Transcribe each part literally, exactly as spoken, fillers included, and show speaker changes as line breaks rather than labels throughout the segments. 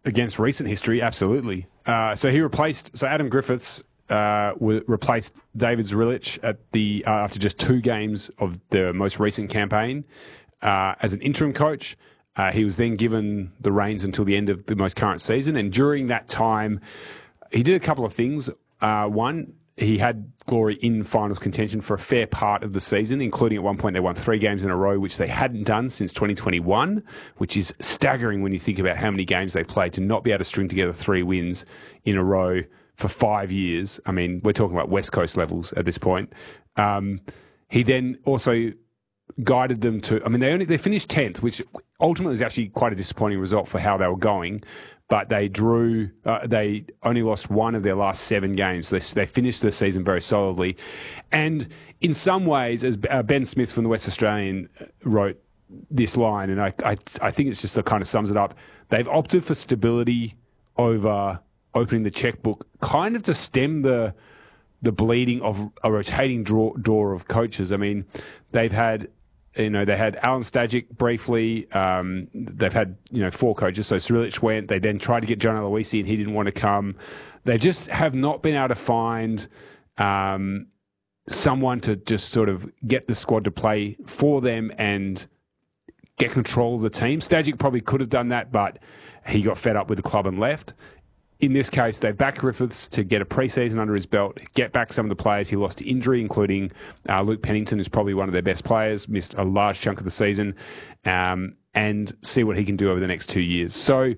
against recent history, absolutely. Uh, so he replaced, so Adam Griffiths uh, w- replaced David Zrilic at the uh, after just two games of the most recent campaign uh, as an interim coach. Uh, he was then given the reins until the end of the most current season, and during that time, he did a couple of things. Uh, one, he had Glory in finals contention for a fair part of the season, including at one point they won three games in a row, which they hadn't done since twenty twenty-one, which is staggering when you think about how many games they played to not be able to string together three wins in a row for five years. I mean, we're talking about West Coast levels at this point. Um, he then also guided them to, I mean, they only they finished tenth, which ultimately is actually quite a disappointing result for how they were going. But they drew, uh, they only lost one of their last seven games. They, they finished the season very solidly. And in some ways, as uh, Ben Smith from the West Australian wrote this line, and I, I, I think it's just that kind of sums it up, they've opted for stability over opening the checkbook, kind of to stem the the bleeding of a rotating draw, door of coaches. I mean, they've had... You know, they had Alan Stajic briefly. Um, they've had, you know, four coaches. So Srilic went. They then tried to get John Aloisi and he didn't want to come. They just have not been able to find um, someone to just sort of get the squad to play for them and get control of the team. Stajic probably could have done that, but he got fed up with the club and left. In this case, they backed Griffiths to get a pre-season under his belt, get back some of the players he lost to injury, including uh, Luke Pennington, who's probably one of their best players, missed a large chunk of the season, um, and see what he can do over the next two years. So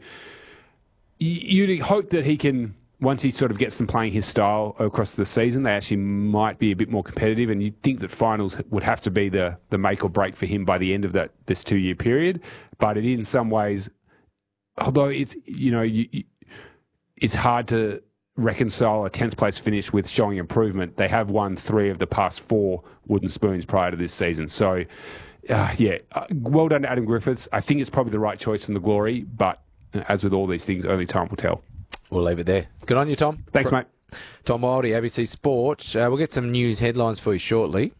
you'd hope that he can, once he sort of gets them playing his style across the season, they actually might be a bit more competitive, and you'd think that finals would have to be the, the make or break for him by the end of that this two-year period. But it in some ways, although it's, you know, you, you it's hard to reconcile a tenth place finish with showing improvement. They have won three of the past four wooden spoons prior to this season. So, uh, yeah, uh, well done to Adam Griffiths. I think it's probably the right choice in the Glory, but as with all these things, only time will tell.
We'll leave it there. Good on you, Tom.
Thanks, mate.
Tom Wildey, A B C Sport. Uh, we'll get some news headlines for you shortly.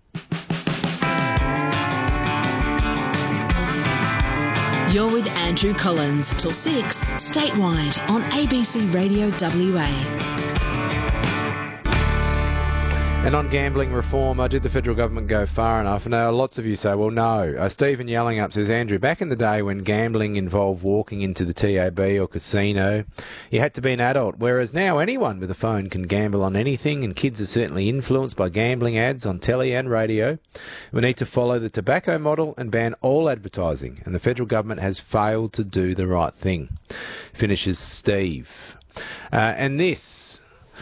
You're with Andrew Collins till six, statewide on A B C Radio W A.
And on gambling reform, uh, did the federal government go far enough? Now, lots of you say, well, no. Uh, Stephen Yellingup says, Andrew, back in the day when gambling involved walking into the T A B or casino, you had to be an adult, whereas now anyone with a phone can gamble on anything, and kids are certainly influenced by gambling ads on telly and radio. We need to follow the tobacco model and ban all advertising, and the federal government has failed to do the right thing. Finishes Steve. Uh, and this...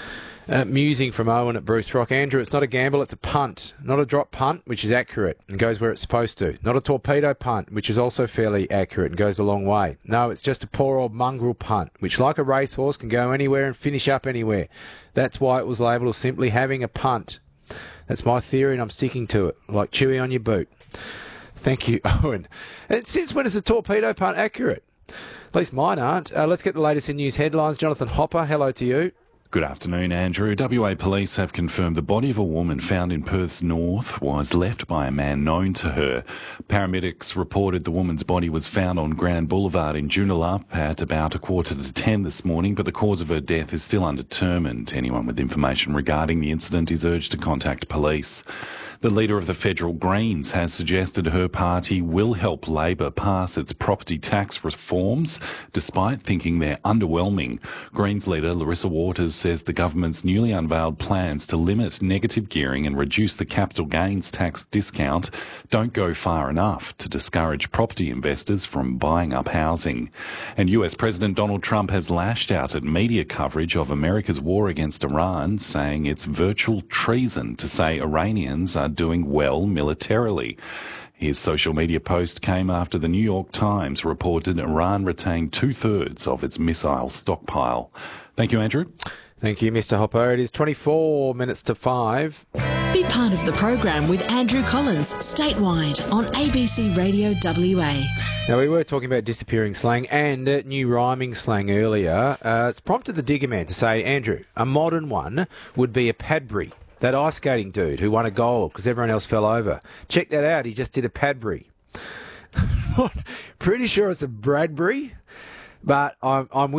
Uh, musing from Owen at Bruce Rock. Andrew, it's not a gamble, it's a punt. Not a drop punt, which is accurate and goes where it's supposed to. Not a torpedo punt, which is also fairly accurate and goes a long way. No, it's just a poor old mongrel punt, which like a racehorse can go anywhere and finish up anywhere. That's why it was labelled as simply having a punt. That's my theory and I'm sticking to it, like Chewy on your boot. Thank you, Owen. And since when is a torpedo punt accurate? At least mine aren't. Uh, let's get the latest in news headlines. Jonathan Hopper, hello to you.
Good afternoon, Andrew. W A police have confirmed the body of a woman found in Perth's north was left by a man known to her. Paramedics reported the woman's body was found on Grand Boulevard in Joondalup at about a quarter to ten this morning, but the cause of her death is still undetermined. Anyone with information regarding the incident is urged to contact police. The leader of the federal Greens has suggested her party will help Labor pass its property tax reforms, despite thinking they're underwhelming. Greens leader Larissa Waters says the government's newly unveiled plans to limit negative gearing and reduce the capital gains tax discount don't go far enough to discourage property investors from buying up housing. And U S President Donald Trump has lashed out at media coverage of America's war against Iran, saying it's virtual treason to say Iranians are doing well militarily. His social media post came after the New York Times reported Iran retained two-thirds of its missile stockpile. Thank you, Andrew.
Thank you, Mister Hopper. It is twenty-four minutes to five.
Be part of the program with Andrew Collins, statewide on A B C Radio W A.
Now, we were talking about disappearing slang and uh, new rhyming slang earlier. Uh, it's prompted the Digger Man to say, Andrew, a modern one would be a Padbury. That ice skating dude who won a gold because everyone else fell over. Check that out. He just did a Padbury. Pretty sure it's a Bradbury, but I'm, I'm